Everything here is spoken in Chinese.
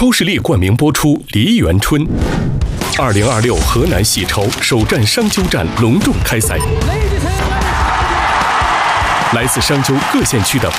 收视率冠名播出《梨园春》。2026河南喜筹首站商丘站隆重开赛，来自商丘各县区的